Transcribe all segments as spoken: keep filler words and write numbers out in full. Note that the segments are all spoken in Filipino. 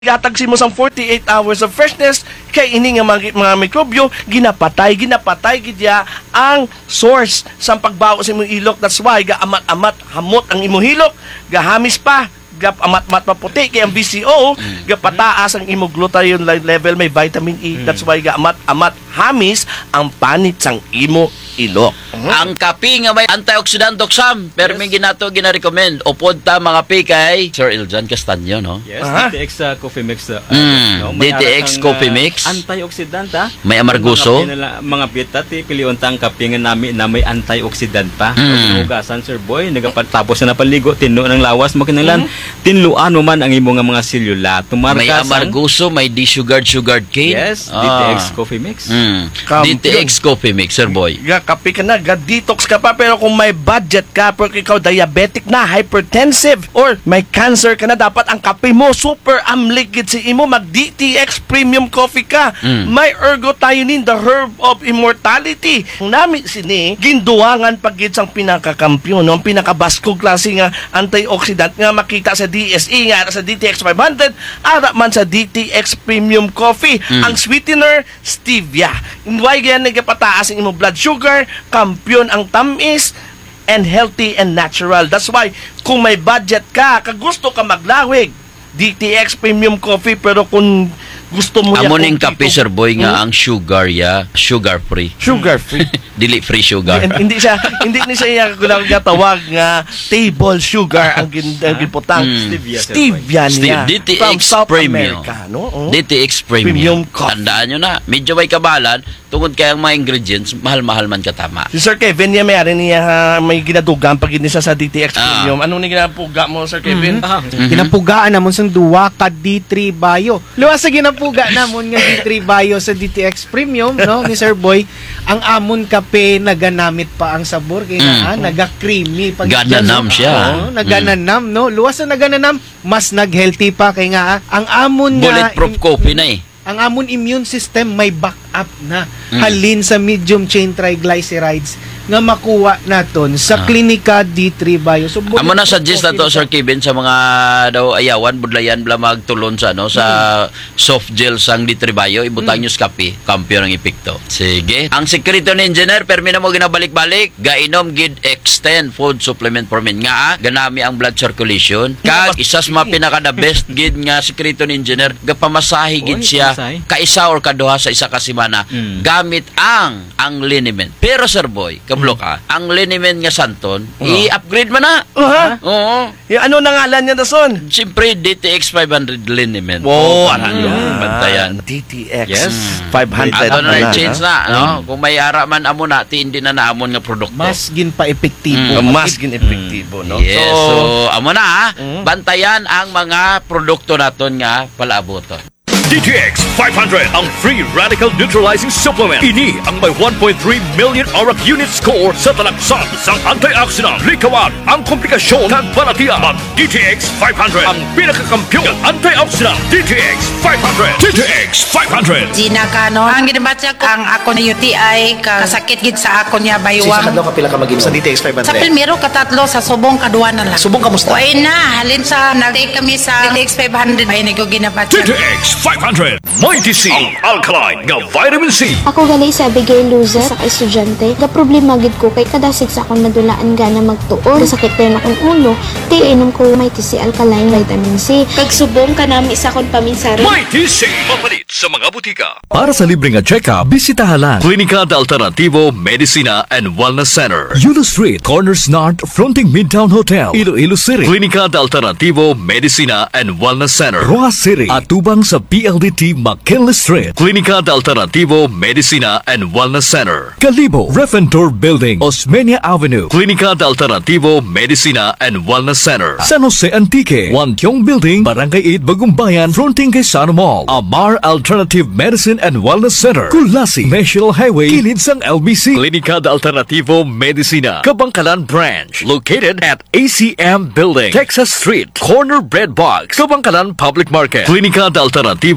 Gatagsin mo sang forty-eight hours of freshness kay ini nga mga, mga mikrobyo ginapatay ginapatay gidya ang source sa pagbawo sa imong ilok. That's why gaamat-amat hamot ang imong hilok, gahamis pa gap amat-amat maputi kay ang B C O mm-hmm. gapataas ang imong glutathione level, may vitamin E. Mm-hmm. That's why gaamat-amat hamis ang panit sang imo ilok. Mm-hmm. Ang kape nga may antioxidant Sam, pero yes. may ginato gina-recommend upod ta mga pi kay Sir Iljan Castaño, no? Yes, uh-huh. D T X uh, Coffee Mix. Uh, mm, no? D T X ang, Coffee uh, Mix. Antioxidant ha. May amarguso. Mga, mga pita ti piliun tang kape nga nami na may antioxidant pa. Mm. Ugasan Sir Boy, nagapatapos na napaligo tinno ng lawas mo kinahanglan. Mm-hmm. Tinluan mo man ang imo nga mga selula. Tumarkas may amarguso, may de-sugared sugared cane. Yes, ah. D T X Coffee Mix. Mm. D T X Coffee Mix, Sir Boy. Ga kape ka na, ga detox ka pa, pero kung may budget ka, pero ikaw diabetic na, hypertensive, or may cancer ka na, dapat ang kape mo super amligid si imo, mag D T X Premium Coffee ka. Mm. May ergothioneine, the herb of immortality. Nami sini, ginduwangan pagid sang pinakakampiyon, no? Ang pinakabaskog klase nga antioxidant nga makita sa D S E, nga sa D T X five hundred, ara man sa D T X Premium Coffee. Mm. Ang sweetener, stevia. Why yan nagpataas ang imong blood sugar, kampiyon ang tamis, and healthy and natural. That's why, kung may budget ka, kagusto ka maglawig, D T X Premium Coffee, pero kung gusto mo amo ning kape, Sir Boy, nga hmm? ang sugar ya, sugar free. Sugar free. Dili free sugar. hindi siya hindi ni siya gulang tawag nga table sugar ang giputang. Mm. Stevia, Stevia niya. D T X from South Premium. America, no? Oh. D T X Premium. Premium coffee. Tandaan nyo na, medyo may kabalan, tungod kay ang mga ingredients, mahal-mahal man katama. Si Sir Kevin niya may ari niya uh, may ginadugang pag niya sa D T X ah. Premium. Ano ni ginapuga mo, Sir Kevin? Mm-hmm. Ah. Mm-hmm. Ginapugaan namon sang duwa ka D three Bio. Luwas sa ginapuga namon nga D three Bio sa D T X Premium, no, ni Sir Boy. Ang amon kape naganamit pa ang sabor kay na mm. naga-creamy pag gananam siya. Oh, nagananam, mm. no. Luwas na nagananam, mas nag-healthy pa kay nga ang amon nga bulletproof coffee na eh. Ang amon immune system may backup na mm. halin sa medium chain triglycerides nga makuha naton sa ah. Klinika D three Bio. So, amo na suggest na to, Sir Kevin, sa mga daw ayawan, budlayan bla magtulon sa no sa mm. soft gel sang D three Bio, ibutang mm. nyo sa kape, kampiyon ang epekto. Sige. Ang sekreto ni engineer, permi na mo ginabalik-balik, gainom gid extend food supplement for men nga ganami ang blood circulation. Kag isas mga pinaka the best gid nga sekreto ni engineer, gapamasahe gid siya kaisa or kaduha sa isa ka semana mm. gamit ang ang liniment. Pero Sir Boy, kablo ka, ang liniment nga santon, uh-huh. i-upgrade man na. Uh-huh. Oo. Yung ano na ngalan niya na son? Siyempre, D T X five hundred liniment. Wow, ano mm. yun? Bantayan. D T X yes. five hundred. Ato na na, change na, no? Mm. Kung may ara man amo na, hindi na naamon nga produkto. Mas gin pa epektibo. Mm. Mas gin epektibo, no? Yes, so, so amo na, mm. bantayan ang mga produkto naton nga palaaboton. D T X five hundred, ang free radical neutralizing supplement. Ini ang may one point three million aura unit score sa talaksan sang antioxidant. Likawan ang komplikasyon kag balatiya. Mag D T X five hundred, ang pinakakampiyon ng antioxidant. D T X five hundred. D T X five hundred. Gina Canon. Ang ginabatya ko, ang ako na U T I, kasakit gid sa ako niya baywang. Sa kadlaw ka pila ka mag-inom sa D T X five hundred? Sa primero, katatlo, sa subong, kaduwa na lang. Subong kamusta? Uy na, halin sa, nag-take kami sa D T X five hundred. Ay, nag ginabatya. D T X five hundred. Mighty C, ang alkaline nga vitamin C. Ako gali sa Abigail Luzer sa estudyante. Ga problema gid ko kay kadasig sa akong nadulaan gana magtuon. Kasakit rin akong ulo. Ti inom ko Mighty C alkaline vitamin C. Kag subong ka nami sa akong paminsara. Mighty C, mapalit sa mga butika. Para sa libreng check-up, bisitahan lang Klinika de Alternativo Medicina and Wellness Center, Yulo Street, Corners North, fronting Midtown Hotel, Iloilo City. Klinika de Alternativo Medicina and Wellness Center, Rojas City, at tubang sa P L D T McKinley Street. Klinika de Alternativo Medicina and Wellness Center, Calibo, Refentor Building, Osmeña Avenue. Klinika de Alternativo Medicina and Wellness Center, San Jose Antique, Wantiong Building, Barangay eight, Bagumbayan, fronting kay Sano Mall. Amar Alternative Medicine and Wellness Center, Kulasi, National Highway, kilid sang L B C. Klinika de Alternativo Medicina, Kabangkalan Branch, located at A C M Building, Texas Street, Corner Bread Box, Kabangkalan Public Market. Klinika de Alternativo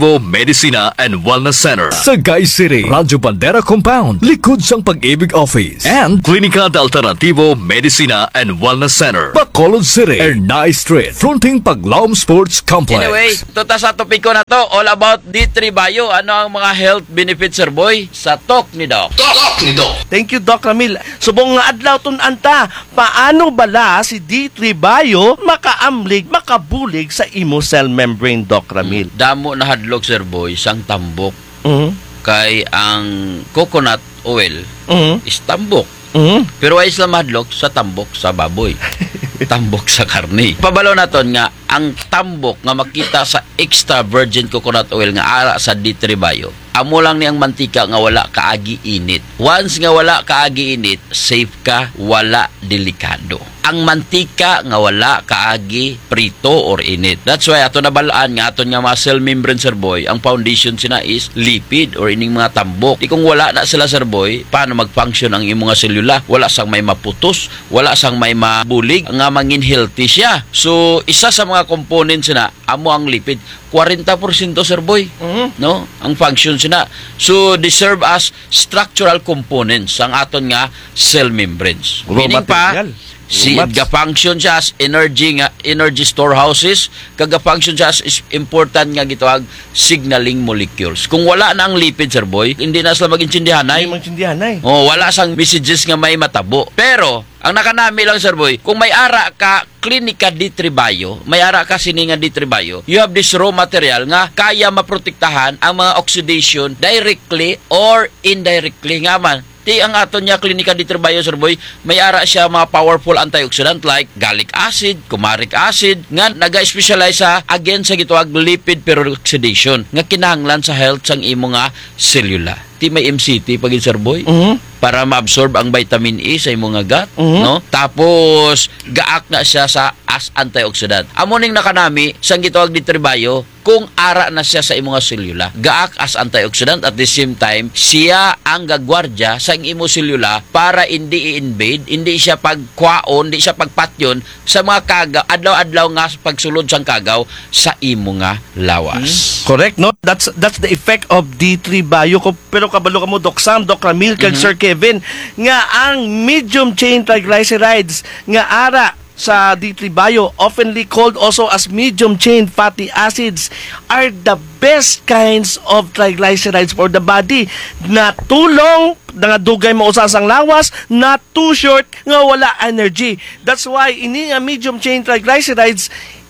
Alternativo Medicina and Wellness Center sa Guy City, Radyo Bandera Compound, likod sang Pag-ibig Office, and Klinika de Alternativo Medicina and Wellness Center, Bacolod City, Ernay Street, fronting Paglaom Sports Complex. Anyway, tuta sa topiko na to, all about D three Bio. Ano ang mga health benefits, Sir Boy? Sa talk ni Doc. Talk ni Doc. Thank you, Doc Ramil. Subong nga adlaw tun anta, paano bala si D three Bio makaamlig, makabulig sa imo cell membrane, Doc Ramil? Damo na hadlok, Sir Boy, sang tambok. Mhm. Kay ang coconut oil Mhm. is tambok. Mhm. Pero ay isla madlok sa tambok sa baboy. Tambok sa karne. Pabalo naton nga ang tambok nga makita sa extra virgin coconut oil nga ara sa D three Bio. Amo lang ni ang mantika nga wala kaagi init. Once nga wala kaagi init, safe ka, wala delikado. Ang mantika nga wala kaagi prito or init. That's why ato nabalaan nga aton nga mga cell membrane, Sir Boy, ang foundation sina is lipid or ining mga tambok. Di kung wala na sila, Sir Boy, paano mag-function ang imong mga selula? Wala sang may maputos, wala sang may mabulig, nga mangin healthy siya. So isa sa mga components na amo ang lipid, forty percent, Sir Boy. Mhm. No, ang function sina. So they serve as structural components ang aton nga cell membranes. Raw Meaning pa material. si Raw mats. ga-function siya as energy nga energy storehouses, kaga-function siya as is important nga gitawag signaling molecules. Kung wala na ang lipid, Sir Boy, hindi na sila mag-intindihan Ay, ay. magtindihan ay. Oh, wala sang messages nga may matabo. Pero ang nakanami lang, Sir Boy, kung may ara ka Klinika D three Bio, may ara ka sininga D three Bio, you have this raw material nga kaya maprotektahan ang mga oxidation directly or indirectly nga man. Ti ang aton niya Klinika D three Bio, Sir Boy, may ara siya mga powerful antioxidant like gallic acid, kumaric acid, nga naga-specialize sa against sa gitawag lipid peroxidation nga kinahanglan sa health sang imo nga selula. Ti may M C T pagin, Sir Boy, Mhm. para ma-absorb ang vitamin E sa imong nga gut, Mhm. no? Tapos gaak na siya sa as antioxidant. Amo ning nakanami sang gitawag D three Bio, kung ara na siya sa imong selula, gaak as antioxidant, at the same time siya ang gagwardya sa imong selula para hindi i-invade, hindi siya pagkwaon, hindi siya pagpatyon sa mga kagaw, adlaw-adlaw nga pagsulod sang kagaw sa imong nga lawas. Correct, no? That's that's the effect of D three Bio. Ko- Pero kabalo ka mo, Doc Sam, Doc Ramil, kag Sir Kevin, nga ang medium chain triglycerides nga ara sa D three Bio, oftenly called also as medium chain fatty acids, are the best kinds of triglycerides for the body. Na tulong nga dugay mo usasang lawas, not too short nga wala energy. That's why ini nga medium chain triglycerides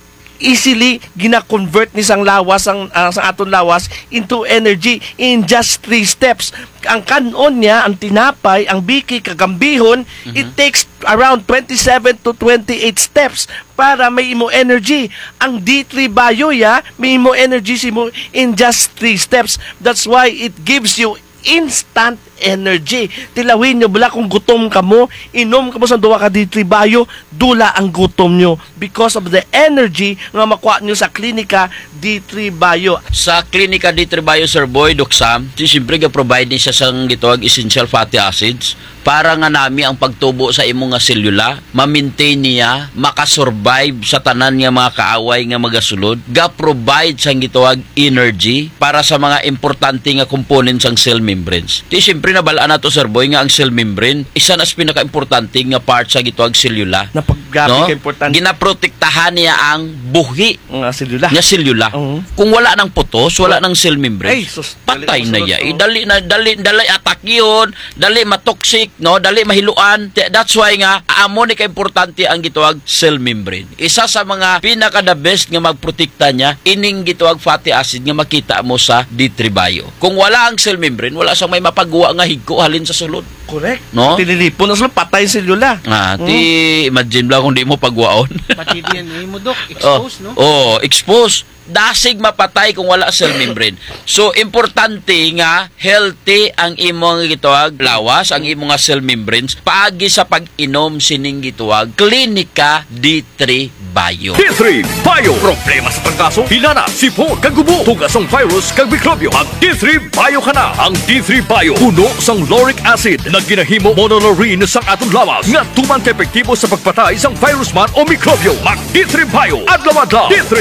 easily gina-convert ni sang lawas ang uh, sa aton lawas into energy in just three steps. Ang kanon niya, ang tinapay, ang biki, kagambihon, mm-hmm. it takes around twenty-seven to twenty-eight steps para may imo energy. Ang D three Bio ya, may imo energy si mo in just three steps. That's why it gives you instant energy. Tilawin nyo bala kung gutom ka mo, inom ka mo sa duwa ka D three Bio, dula ang gutom nyo because of the energy nga makuha nyo sa Klinika D three Bio. Sa Klinika D three Bio, Sir Boy, Doc Sam, siyempre ga-provide ni siya sang gitawag essential fatty acids para nga nami ang pagtubo sa imong nga selula, ma-maintain niya, makasurvive sa tanan nga mga kaaway nga magasulod, ga-provide sang gitawag energy para sa mga importante nga components sang cell membranes. Di siyempre nabalaan na to, Sir Boy, nga ang cell membrane, isa na sa pinaka-importante nga part sa gitawag selula. Na paggabi No? ka importante Ginaprotektahan niya ang buhi nga selula. nga selula. Oo. Kung wala ng putos, wala ng cell membrane, Ay, sus, patay dali na masunod, ya. oo. Eh, dali na dali dali attack yun, dali matoxic, no, dali mahiluan. Te- That's why nga amo ni ka importante ang gitawag cell membrane. Isa sa mga pinaka the best nga magprotekta niya ining gitawag fatty acid nga makita mo sa D three Bio. Kung wala ang cell membrane, wala sang may mapagawa nga higko halin sa sulod. Correct. No? Tililipon na sila, patay yung selula. Ah, ti imagine lang kung di mo pagwaon. Pati D N A mo, Dok, exposed, no? Oh, exposed. Dasig mapatay kung wala cell membrane. So, importante nga, healthy ang imong gitawag lawas, ang imong nga cell membranes, paagi sa pag-inom sining gitawag Klinika D three Bio. D three Bio. Problema sa pagkaso, hinana, sipon, kagubo, tugas ang virus, kag mikrobyo. Mag D three Bio ka na. Ang D three Bio, puno sang lauric acid na ginahimo monolaurin sang atong lawas nga tuman ka epektibo sa pagpatay sang virus man o mikrobyo. Mag D three Bio. Adlaw-adlaw. D three Bio.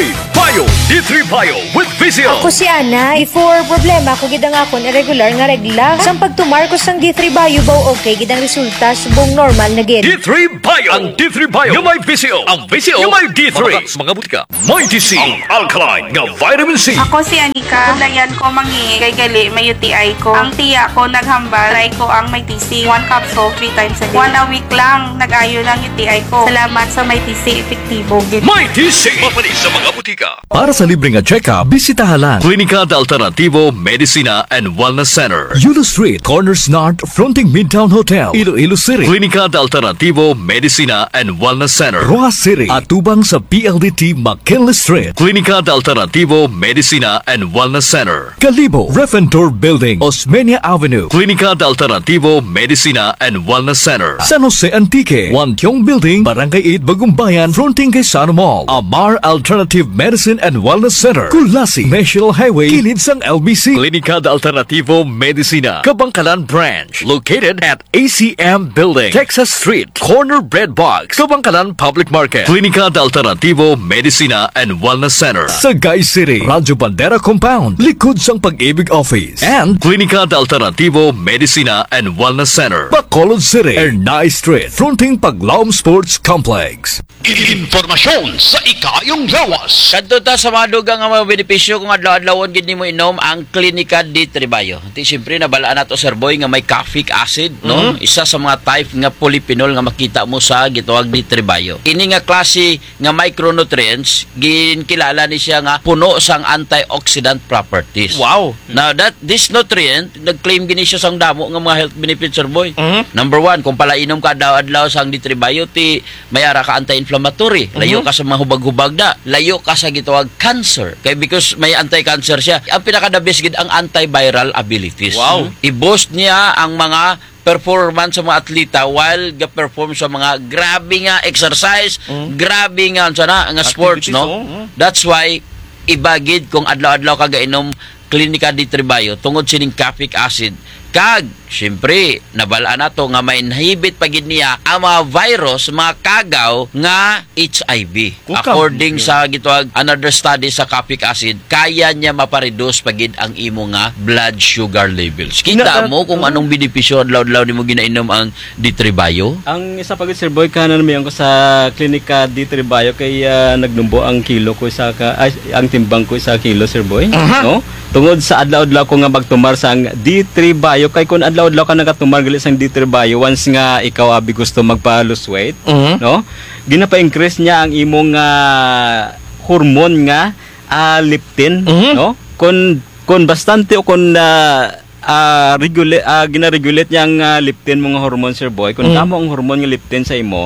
Bio, D three Bio with Vizio. Ako si Ana, before problema ko gidang akon irregular nga regla. Sang pagtumar ko sang D three Bio baw okay gidang resulta subong normal na gid. D three Bio. Ang D three Bio yung may Vizio. Ang Vizio yung may D three. Mga, mga butika. May T C. Ang alkaline nga vitamin C. Ako si Anika. Dayan ko mangi kay gali may U T I ko. Ang tiya ko naghambal. Try ko ang may T C. One capsule, three times a day. One a week lang. Nag-ayo lang U T I ko. Salamat sa may T C. Epektibo. May T C. Mapalis sa mga butika. Para sa libreng check-up, bisitahan lang Klinika de Alternativo Medicina and Wellness Center, Yulo Street, Corners North, fronting Midtown Hotel, Iloilo City. Klinika de Alternativo Medicina and Wellness Center, Rojas City, atubang sa P L D T McKinley Street. Klinika de Alternativo Medicina and Wellness Center, Calibo, Reventor Building, Osmeña Avenue. Klinika de Alternativo Medicina and Wellness Center, San Jose Antique, Wantiong Building, Barangay eight, Bagumbayan, fronting kay Sano Mall. Amar Alternative Medicine and Wellness Center, Kulasi, National Highway, kilid sang L B C. Klinika de Alternativo Medicina, Kabangkalan Branch, located at A C M Building, Texas Street, Corner Bread Box, Kabangkalan Public Market. Klinika de Alternativo Medicina and Wellness Center, Sagay City, Radyo Bandera Compound, likod sang Pag-ibig Office. And Klinika de Alternativo Medicina and Wellness Center, Bacolod City, Ernay Street, fronting Paglaom Sports Complex. Informasyon sa ikayong lawas. Kadto ta sa mga dugang nga mga benepisyo kung adlaw-adlawon gid nimo inom ang Klinika D three Bio. Ti siyempre nabalaan nato Sir Boy nga may caffeic acid, no? Mm-hmm. Isa sa mga type nga polyphenol nga makita mo sa gitawag D three Bio. Ini nga klase nga micronutrients ginkilala ni siya nga puno sang antioxidant properties. Wow. Now that this nutrient nag-claim gini siya sang damo nga mga health benefits, Sir Boy. Mm-hmm. Number one, kung pala inom ka adlaw-adlaw sang D three Bio, ti mayara ka anti-inflammatory. Layo ka sa mga hubag-hubag na. Layo ka sa gitawag cancer. Kaya because may anti-cancer siya. Ang pinaka-the best gid ang antiviral abilities. Wow. I-boost niya ang mga performance sa mga atleta while ga-perform sa mga grabe nga exercise, mm. grabe nga sana nga sports, no? Oh. That's why ibagid kung adlaw-adlaw ka gainom Klinika D three Bio tungod sining caffeic acid kag syempre nabalaan nato nga may inhibit pagid niya ang mga virus, mga kagaw nga H I V. Kukam. According sa gitawag another study sa caffeic acid, kaya niya mapareduce pagid ang imo nga blood sugar levels. Kita Na, mo kung uh, anong benepisyo adlaw-adlaw nimo ginainom ang D three Bio? Ang isa pagid Sir Boy kanan mo ko sa Klinika D three Bio kay uh, nagnumbo ang kilo ko sa ka, ay, ang timbang ko sa kilo, Sir Boy, uh-huh. no? Tungod sa adlaw-adlaw ko nga magtumar sa D three Bio kay kun adlaw-adlaw ka nagatumar gali sang D three Bio once nga ikaw abi gusto magpa-lose weight, uh-huh. no? Ginapa-increase niya ang imong uh, hormone nga uh, leptin, uh-huh. no? Kun kun bastante o kun uh, uh, regulate uh, gina-regulate niya ang uh, leptin mga hormone, Sir Boy. Kun tama ang hormone nga leptin sa imo,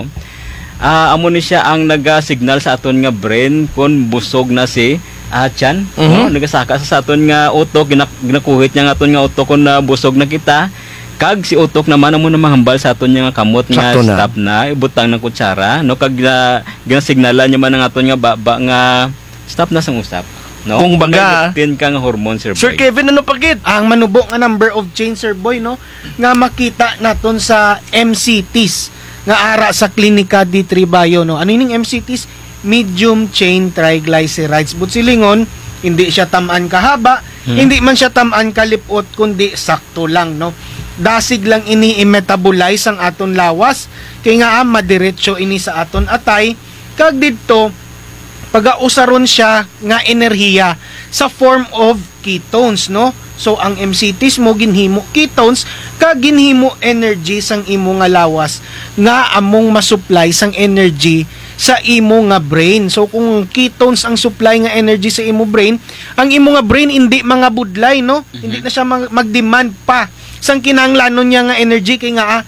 uh, amo ni siya ang naga-signal sa aton nga brain kun busog na si Ah, tiyan, uh-huh. no? Nagasaka sa aton nga utok, ginak ginakuhit niya nga aton nga utok kung na busog na kita. Kag si utok naman amo na mahambal sa aton nga kamot nga Sakto na. stop na, ibutang ng kutsara, no? Kag uh, ginasignalan niya man ang aton nga baba nga stop na sang usap. No? Kung baga, tin ka nga hormone, Sir Boy. Sir Kevin, ano pagid? Ang manubo nga number of chain, Sir Boy, no? Nga makita naton sa M C Ts nga ara sa Klinika D three Bio, no? Ano yung M C Ts? Medium chain triglycerides. But silingon, hindi siya tamaan kahaba, hmm. hindi man siya tamaan kalipot, kundi sakto lang, no? Dasig lang ini i-metabolize ang aton lawas, kaya nga ah, madiretso ini sa aton atay, kag dito, pag-ausaron siya nga enerhiya sa form of ketones, no? So, ang M C Ts mo ginhimo ketones, kag ginhimo energy sang imo nga lawas, nga among masupply sang energy sa imo nga brain. So kung ketones ang supply nga energy sa imo brain, ang imo nga brain hindi mga budlay, no? Mm-hmm. Hindi na siya mag- mag-demand pa sang kinahanglanon niya nga energy kay nga ah,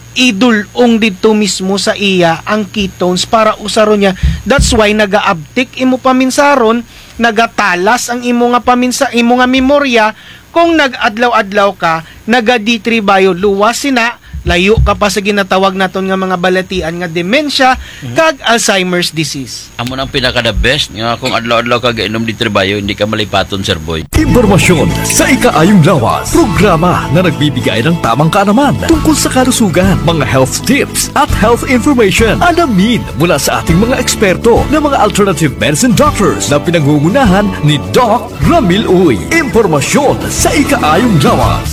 idulong dito mismo sa iya ang ketones para usaron niya. That's why naga-uptick imo paminsaron, nagatalas ang imo nga paminsa, imo nga memorya kung nag-adlaw-adlaw ka, naga D three Bio luwas sina layo ka pa sa ginatawag naton nga mga balatian nga demensya kag Alzheimer's disease. Amo nang pinaka the best nga kung adlaw-adlaw ka gainom di trabayo, hindi ka malipaton, Sir Boy. Impormasyon sa ikaayong lawas. Programa na nagbibigay ng tamang kaalaman tungkol sa kalusugan, mga health tips at health information. Alamin mula sa ating mga eksperto na mga alternative medicine doctors na pinangungunahan ni Doc Ramil Uy. Impormasyon sa ikaayong lawas.